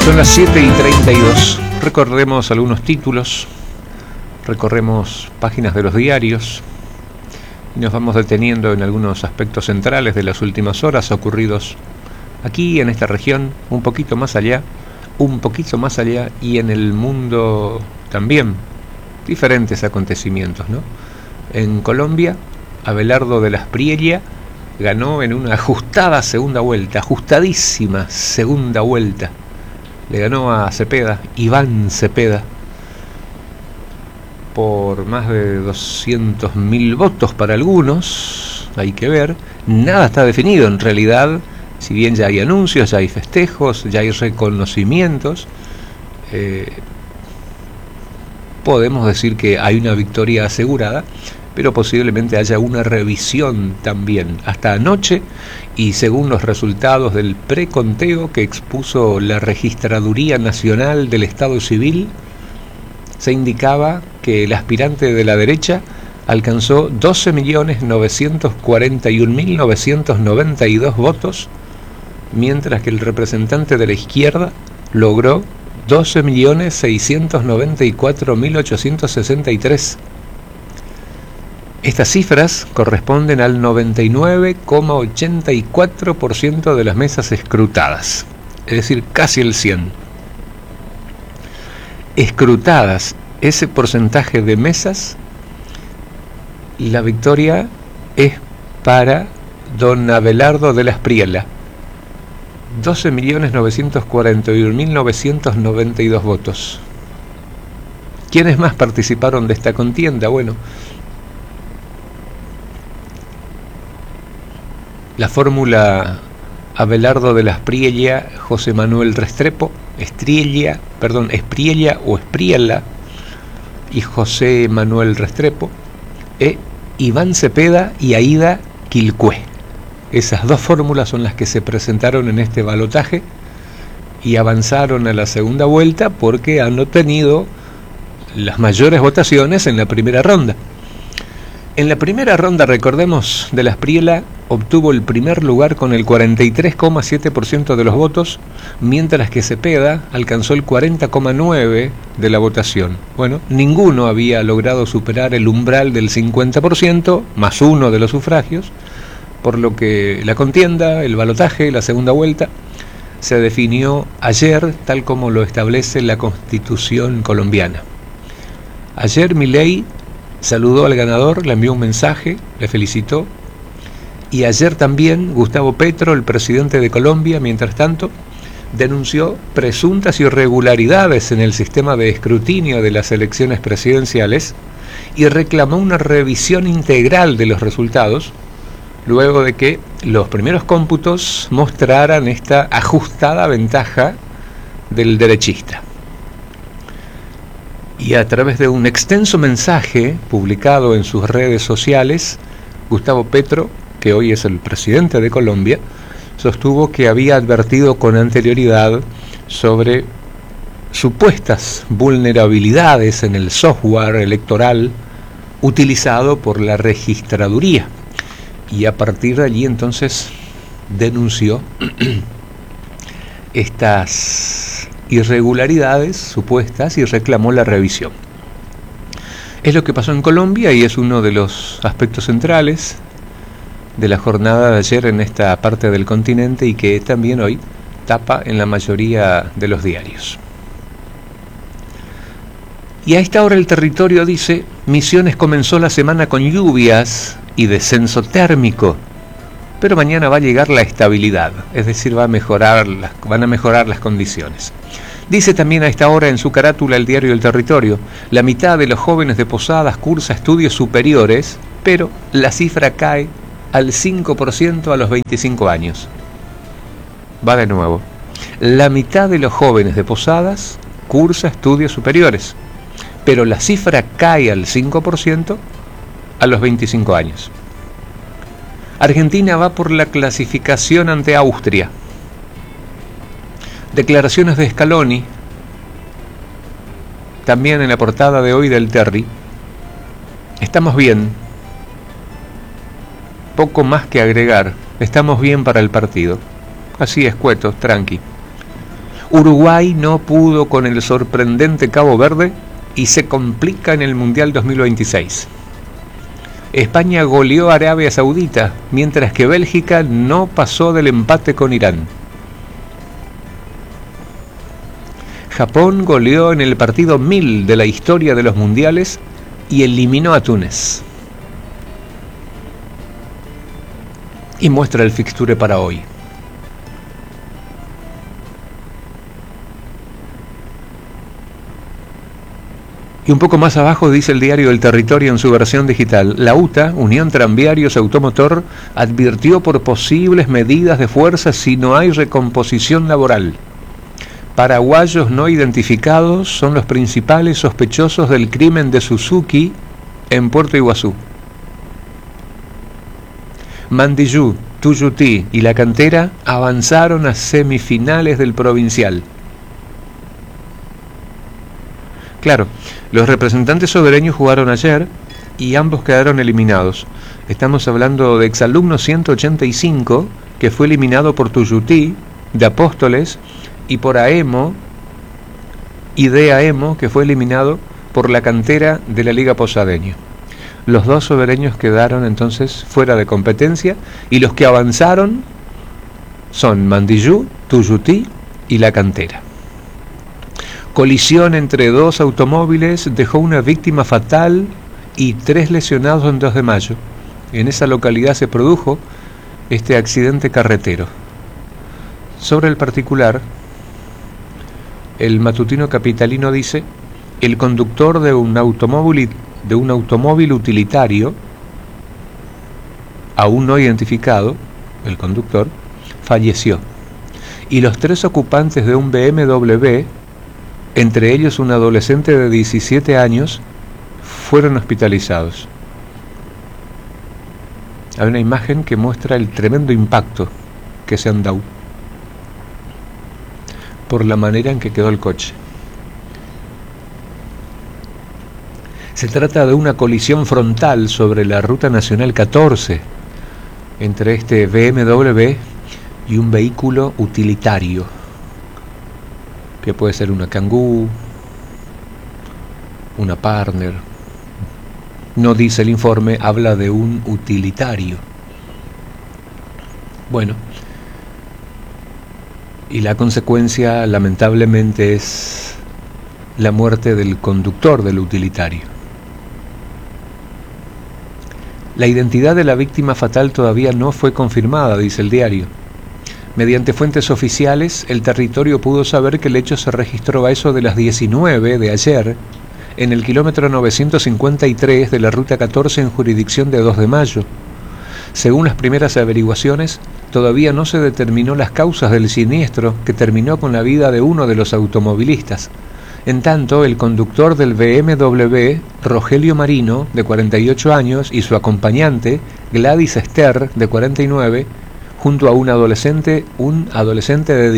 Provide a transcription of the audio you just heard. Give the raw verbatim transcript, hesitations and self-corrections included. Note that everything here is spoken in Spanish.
Son las siete y treinta y dos. Recorremos algunos títulos, recorremos páginas de los diarios y nos vamos deteniendo en algunos aspectos centrales de las últimas horas ocurridos aquí en esta región, un poquito más allá, un poquito más allá y en el mundo también. Diferentes acontecimientos, ¿no? En Colombia, Abelardo de la Espriella ganó en una ajustada segunda vuelta, ajustadísima segunda vuelta. Le ganó a Cepeda, Iván Cepeda, por más de doscientos mil votos para algunos, hay que ver. Nada está definido en realidad, si bien ya hay anuncios, ya hay festejos, ya hay reconocimientos. Eh, podemos decir que hay una victoria asegurada, pero posiblemente haya una revisión también. Hasta anoche, y según los resultados del preconteo que expuso la Registraduría Nacional del Estado Civil, se indicaba que el aspirante de la derecha alcanzó doce millones novecientos cuarenta y un mil novecientos noventa y dos votos, mientras que el representante de la izquierda logró doce millones seiscientos noventa y cuatro mil ochocientos sesenta y tres. Estas cifras corresponden al noventa y nueve coma ochenta y cuatro por ciento de las mesas escrutadas, es decir, casi el cien por ciento. Escrutadas ese porcentaje de mesas, la victoria es para don Abelardo de la Espriella, doce millones novecientos cuarenta y un mil novecientos noventa y dos votos. ¿Quiénes más participaron de esta contienda? Bueno, la fórmula Abelardo de la Espriella, José Manuel Restrepo, Estriella, perdón, Espriella o Espriella y José Manuel Restrepo, e Iván Cepeda y Aída Quilcué. Esas dos fórmulas son las que se presentaron en este balotaje y avanzaron a la segunda vuelta porque han obtenido las mayores votaciones en la primera ronda. En la primera ronda, recordemos, de la Espriella obtuvo el primer lugar con el cuarenta y tres coma siete por ciento de los votos, mientras que Cepeda alcanzó el cuarenta coma nueve por ciento de la votación. Bueno, ninguno había logrado superar el umbral del cincuenta por ciento, más uno de los sufragios, por lo que la contienda, el balotaje, la segunda vuelta, se definió ayer tal como lo establece la Constitución colombiana. Ayer Milei saludó al ganador, le envió un mensaje, le felicitó, y ayer también Gustavo Petro, el presidente de Colombia, mientras tanto, denunció presuntas irregularidades en el sistema de escrutinio de las elecciones presidenciales y reclamó una revisión integral de los resultados, luego de que los primeros cómputos mostraran esta ajustada ventaja del derechista. Y a través de un extenso mensaje publicado en sus redes sociales, Gustavo Petro, que hoy es el presidente de Colombia, sostuvo que había advertido con anterioridad sobre supuestas vulnerabilidades en el software electoral utilizado por la registraduría. Y a partir de allí entonces denunció estas irregularidades supuestas y reclamó la revisión. Es lo que pasó en Colombia y es uno de los aspectos centrales de la jornada de ayer en esta parte del continente y que también hoy tapa en la mayoría de los diarios. Y a esta hora el territorio dice: Misiones comenzó la semana con lluvias y descenso térmico, pero mañana va a llegar la estabilidad, es decir, va a mejorar las, van a mejorar las condiciones. Dice también a esta hora en su carátula el diario El Territorio: la mitad de los jóvenes de Posadas cursa estudios superiores, pero la cifra cae al cinco por ciento a los veinticinco años. Va de nuevo: la mitad de los jóvenes de Posadas cursa estudios superiores, pero la cifra cae al cinco por ciento a los veinticinco años. Argentina va por la clasificación ante Austria. Declaraciones de Scaloni, también en la portada de hoy del Terry. Estamos bien, poco más que agregar, estamos bien para el partido. Así escueto, tranqui. Uruguay no pudo con el sorprendente Cabo Verde y se complica en el Mundial dos mil veintiséis. España goleó a Arabia Saudita, mientras que Bélgica no pasó del empate con Irán. Japón goleó en el partido mil de la historia de los mundiales y eliminó a Túnez. Y muestra el fixture para hoy. Y un poco más abajo dice el diario El Territorio en su versión digital: la U T A, Unión Tranviarios Automotor, advirtió por posibles medidas de fuerza si no hay recomposición laboral. Paraguayos no identificados son los principales sospechosos del crimen de Suzuki en Puerto Iguazú. Mandillú, Tuyutí y La Cantera avanzaron a semifinales del provincial. Claro, los representantes sobereños jugaron ayer y ambos quedaron eliminados. Estamos hablando de Exalumno ciento ochenta y cinco, que fue eliminado por Tuyutí, de Apóstoles, y por AEMO, y de AEMO, que fue eliminado por La Cantera de la Liga Posadeño. Los dos sobereños quedaron entonces fuera de competencia y los que avanzaron son Mandillú, Tuyutí y La Cantera. Colisión entre dos automóviles dejó una víctima fatal y tres lesionados en dos de mayo. En esa localidad se produjo este accidente carretero. Sobre el particular, el matutino capitalino dice: el conductor de un automóvil, de un automóvil utilitario, aún no identificado, el conductor, falleció. Y los tres ocupantes de un B M W, entre ellos un adolescente de diecisiete años, fueron hospitalizados. Hay una imagen que muestra el tremendo impacto que se han dado por la manera en que quedó el coche. Se trata de una colisión frontal sobre la Ruta Nacional catorce entre este B M W y un vehículo utilitario, que puede ser una Kangoo, una Partner. No dice el informe, habla de un utilitario. Bueno, y la consecuencia lamentablemente es la muerte del conductor del utilitario. La identidad de la víctima fatal todavía no fue confirmada, dice el diario. Mediante fuentes oficiales, el territorio pudo saber que el hecho se registró a eso de las diecinueve de ayer, en el kilómetro novecientos cincuenta y tres de la Ruta catorce en jurisdicción de dos de mayo. Según las primeras averiguaciones, todavía no se determinó las causas del siniestro que terminó con la vida de uno de los automovilistas. En tanto, el conductor del B M W, Rogelio Marino, de cuarenta y ocho años, y su acompañante, Gladys Esther, de cuarenta y nueve, junto a un adolescente, un adolescente de